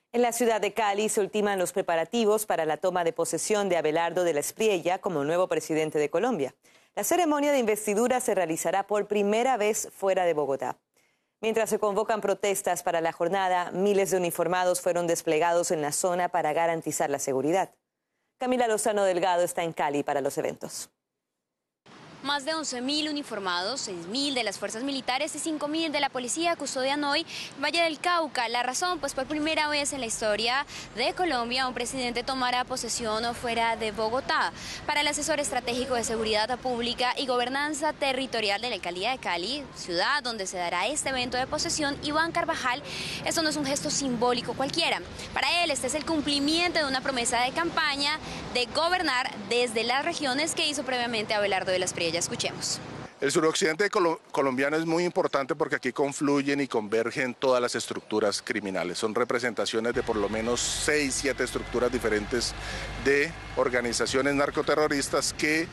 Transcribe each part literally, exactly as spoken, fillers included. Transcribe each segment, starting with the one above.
En la ciudad de Cali se ultiman los preparativos para la toma de posesión de Abelardo de la Espriella como nuevo presidente de Colombia. La ceremonia de investidura se realizará por primera vez fuera de Bogotá. Mientras se convocan protestas para la jornada, miles de uniformados fueron desplegados en la zona para garantizar la seguridad. Camila Lozano Delgado está en Cali para los eventos. Más de once mil uniformados, seis mil de las fuerzas militares y cinco mil de la policía custodian hoy Valle del Cauca. La razón, pues por primera vez en la historia de Colombia un presidente tomará posesión fuera de Bogotá. Para el asesor estratégico de seguridad pública y gobernanza territorial de la alcaldía de Cali, ciudad donde se dará este evento de posesión, Iván Carvajal, esto no es un gesto simbólico cualquiera. Para él este es el cumplimiento de una promesa de campaña de gobernar desde las regiones que hizo previamente Abelardo de la Espriella. Ya escuchemos. El suroccidente colombiano es muy importante porque aquí confluyen y convergen todas las estructuras criminales. Son representaciones de por lo menos seis, siete estructuras diferentes de organizaciones narcoterroristas que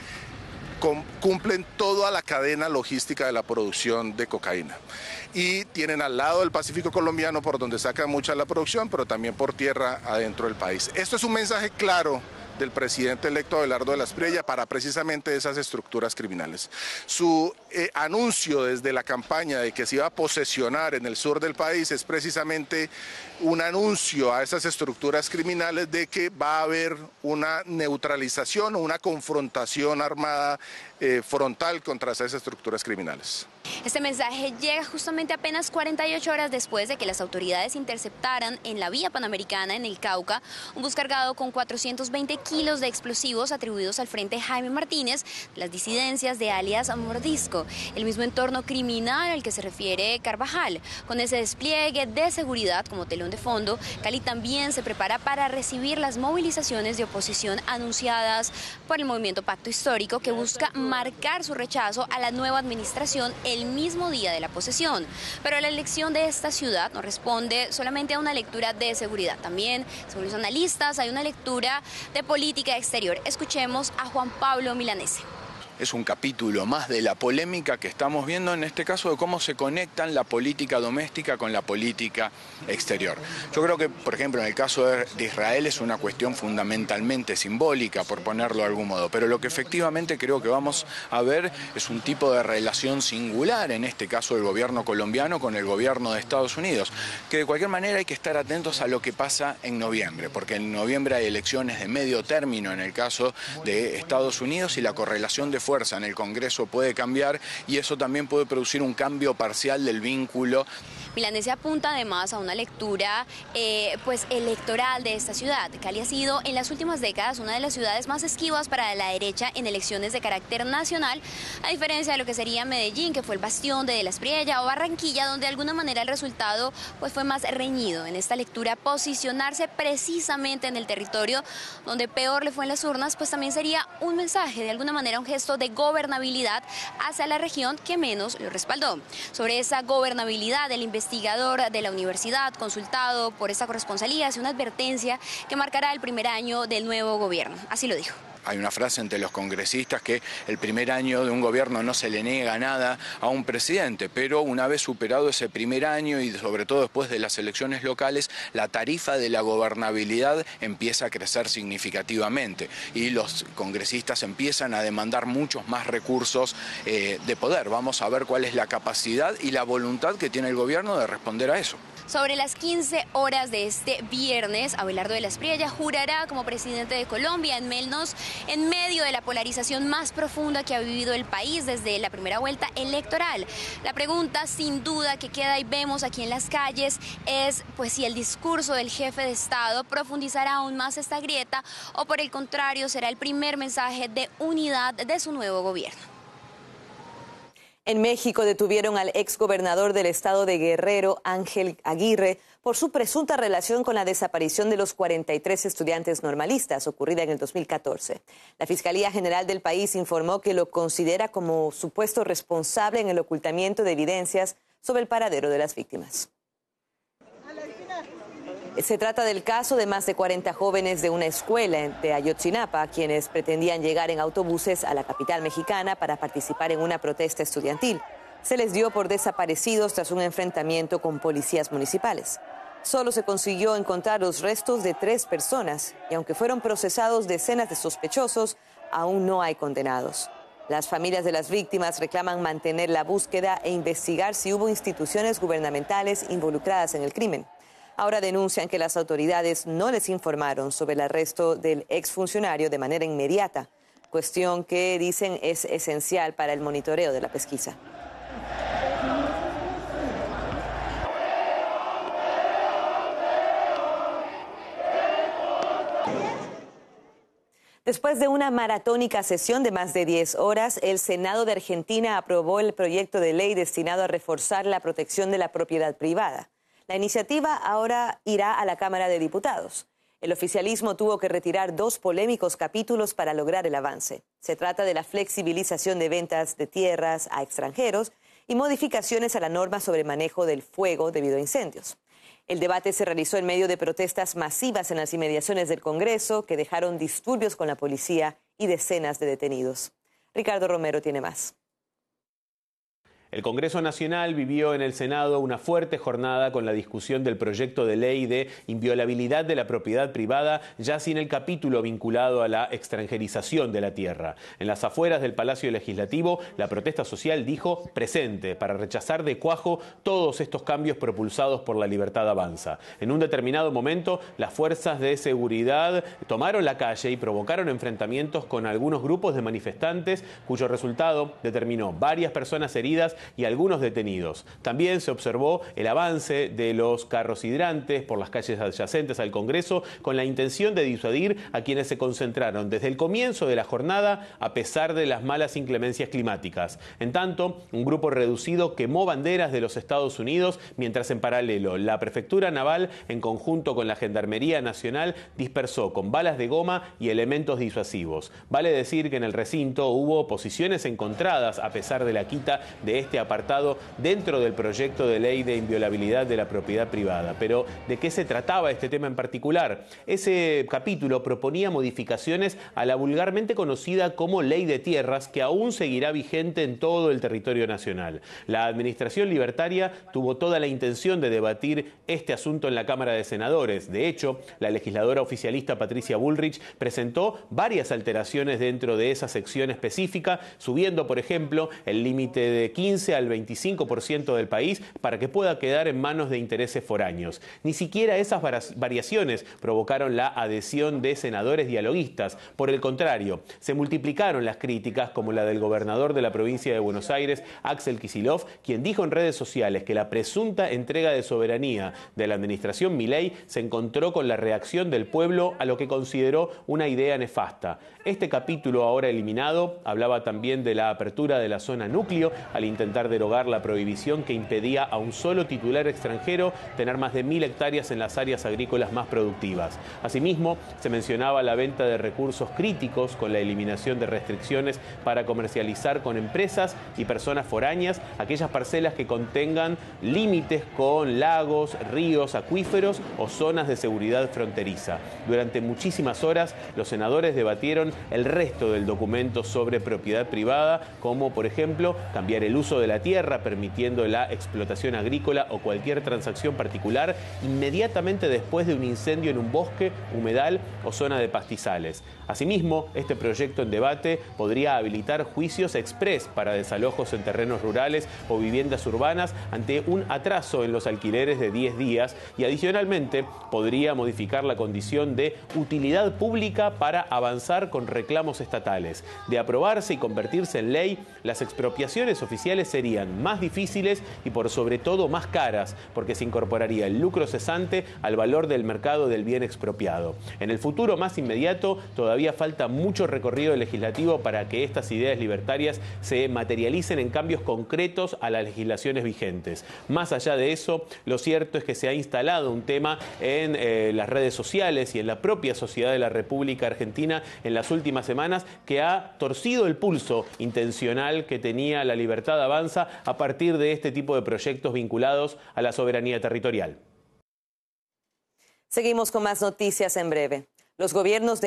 cumplen toda la cadena logística de la producción de cocaína. Y tienen al lado el Pacífico colombiano por donde sacan mucha la producción, pero también por tierra adentro del país. Esto es un mensaje claro del presidente electo Abelardo de la Espriella para precisamente esas estructuras criminales. Su eh, anuncio desde la campaña de que se iba a posesionar en el sur del país es precisamente un anuncio a esas estructuras criminales de que va a haber una neutralización o una confrontación armada eh, frontal contra esas estructuras criminales. Este mensaje llega justamente apenas cuarenta y ocho horas después de que las autoridades interceptaran en la vía panamericana en el Cauca un bus cargado con cuatrocientos veinte kilos de explosivos atribuidos al Frente Jaime Martínez, las disidencias de alias Mordisco, el mismo entorno criminal al que se refiere Carvajal. Con ese despliegue de seguridad como telón de fondo, Cali también se prepara para recibir las movilizaciones de oposición anunciadas por el movimiento Pacto Histórico, que busca marcar su rechazo a la nueva administración el mismo día de la posesión. Pero la elección de esta ciudad no responde solamente a una lectura de seguridad. También, según los analistas, hay una lectura de política exterior. Escuchemos a Juan Pablo Milanese. Es un capítulo más de la polémica que estamos viendo en este caso de cómo se conectan la política doméstica con la política exterior. Yo creo que, por ejemplo, en el caso de Israel es una cuestión fundamentalmente simbólica, por ponerlo de algún modo, pero lo que efectivamente creo que vamos a ver es un tipo de relación singular, en este caso del gobierno colombiano con el gobierno de Estados Unidos, que de cualquier manera hay que estar atentos a lo que pasa en noviembre, porque en noviembre hay elecciones de medio término en el caso de Estados Unidos y la correlación de fuerza en el Congreso puede cambiar y eso también puede producir un cambio parcial del vínculo. Milanese apunta además a una lectura eh, pues electoral de esta ciudad. Cali ha sido en las últimas décadas una de las ciudades más esquivas para la derecha en elecciones de carácter nacional, a diferencia de lo que sería Medellín, que fue el bastión de De la Espriella, o Barranquilla, donde de alguna manera el resultado pues fue más reñido. En esta lectura, posicionarse precisamente en el territorio donde peor le fue en las urnas, pues también sería un mensaje, de alguna manera un gesto de gobernabilidad hacia la región que menos lo respaldó. Sobre esa gobernabilidad, el investigador investigador de la universidad, consultado por esta corresponsalía, hace una advertencia que marcará el primer año del nuevo gobierno. Así lo dijo. Hay una frase entre los congresistas que el primer año de un gobierno no se le niega nada a un presidente, pero una vez superado ese primer año y sobre todo después de las elecciones locales, la tarifa de la gobernabilidad empieza a crecer significativamente y los congresistas empiezan a demandar muchos más recursos eh, de poder. Vamos a ver cuál es la capacidad y la voluntad que tiene el gobierno de responder a eso. Sobre las quince horas de este viernes, Abelardo de la Espriella jurará como presidente de Colombia en menos en medio de la polarización más profunda que ha vivido el país desde la primera vuelta electoral. La pregunta, sin duda, que queda y vemos aquí en las calles es pues si el discurso del jefe de Estado profundizará aún más esta grieta o por el contrario será el primer mensaje de unidad de su nuevo gobierno. En México detuvieron al exgobernador del estado de Guerrero, Ángel Aguirre, por su presunta relación con la desaparición de los cuarenta y tres estudiantes normalistas ocurrida en el dos mil catorce. La Fiscalía General del país informó que lo considera como supuesto responsable en el ocultamiento de evidencias sobre el paradero de las víctimas. Se trata del caso de más de cuarenta jóvenes de una escuela de Ayotzinapa, quienes pretendían llegar en autobuses a la capital mexicana para participar en una protesta estudiantil. Se les dio por desaparecidos tras un enfrentamiento con policías municipales. Solo se consiguió encontrar los restos de tres personas y aunque fueron procesados decenas de sospechosos, aún no hay condenados. Las familias de las víctimas reclaman mantener la búsqueda e investigar si hubo instituciones gubernamentales involucradas en el crimen. Ahora denuncian que las autoridades no les informaron sobre el arresto del exfuncionario de manera inmediata, cuestión que dicen es esencial para el monitoreo de la pesquisa. Después de una maratónica sesión de más de diez horas, el Senado de Argentina aprobó el proyecto de ley destinado a reforzar la protección de la propiedad privada. La iniciativa ahora irá a la Cámara de Diputados. El oficialismo tuvo que retirar dos polémicos capítulos para lograr el avance. Se trata de la flexibilización de ventas de tierras a extranjeros y modificaciones a la norma sobre manejo del fuego debido a incendios. El debate se realizó en medio de protestas masivas en las inmediaciones del Congreso que dejaron disturbios con la policía y decenas de detenidos. Ricardo Romero tiene más. El Congreso Nacional vivió en el Senado una fuerte jornada con la discusión del proyecto de ley de inviolabilidad de la propiedad privada, ya sin el capítulo vinculado a la extranjerización de la tierra. En las afueras del Palacio Legislativo, la protesta social dijo presente para rechazar de cuajo todos estos cambios propulsados por La Libertad Avanza. En un determinado momento, las fuerzas de seguridad tomaron la calle y provocaron enfrentamientos con algunos grupos de manifestantes, cuyo resultado determinó varias personas heridas y algunos detenidos. También se observó el avance de los carros hidrantes por las calles adyacentes al Congreso con la intención de disuadir a quienes se concentraron desde el comienzo de la jornada a pesar de las malas inclemencias climáticas. En tanto, un grupo reducido quemó banderas de los Estados Unidos mientras en paralelo la Prefectura Naval en conjunto con la Gendarmería Nacional dispersó con balas de goma y elementos disuasivos. Vale decir que en el recinto hubo posiciones encontradas a pesar de la quita de este apartado dentro del proyecto de ley de inviolabilidad de la propiedad privada. Pero, ¿de qué se trataba este tema en particular? Ese capítulo proponía modificaciones a la vulgarmente conocida como Ley de Tierras, que aún seguirá vigente en todo el territorio nacional. La administración libertaria tuvo toda la intención de debatir este asunto en la Cámara de Senadores. De hecho, la legisladora oficialista Patricia Bullrich presentó varias alteraciones dentro de esa sección específica, subiendo, por ejemplo, el límite de quince al veinticinco por ciento del país para que pueda quedar en manos de intereses foráneos. Ni siquiera esas variaciones provocaron la adhesión de senadores dialoguistas. Por el contrario, se multiplicaron las críticas, como la del gobernador de la provincia de Buenos Aires, Axel Kicillof, quien dijo en redes sociales que la presunta entrega de soberanía de la administración Milei se encontró con la reacción del pueblo a lo que consideró una idea nefasta. Este capítulo, ahora eliminado, hablaba también de la apertura de la zona núcleo al intentar derogar la prohibición que impedía a un solo titular extranjero tener más de mil hectáreas en las áreas agrícolas más productivas. Asimismo, se mencionaba la venta de recursos críticos con la eliminación de restricciones para comercializar con empresas y personas foráneas aquellas parcelas que contengan límites con lagos, ríos, acuíferos o zonas de seguridad fronteriza. Durante muchísimas horas, los senadores debatieron el resto del documento sobre propiedad privada, como por ejemplo cambiar el uso de la tierra, permitiendo la explotación agrícola o cualquier transacción particular inmediatamente después de un incendio en un bosque, humedal o zona de pastizales. Asimismo, este proyecto en debate podría habilitar juicios exprés para desalojos en terrenos rurales o viviendas urbanas ante un atraso en los alquileres de diez días y adicionalmente podría modificar la condición de utilidad pública para avanzar con reclamos estatales. De aprobarse y convertirse en ley, las expropiaciones oficiales serían más difíciles y por sobre todo más caras, porque se incorporaría el lucro cesante al valor del mercado del bien expropiado. En el futuro más inmediato todavía falta mucho recorrido legislativo para que estas ideas libertarias se materialicen en cambios concretos a las legislaciones vigentes. Más allá de eso, lo cierto es que se ha instalado un tema en eh, las redes sociales y en la propia sociedad de la República Argentina en las últimas semanas que ha torcido el pulso intencional que tenía La Libertad Avanza a partir de este tipo de proyectos vinculados a la soberanía territorial. Seguimos con más noticias en breve. Los gobiernos de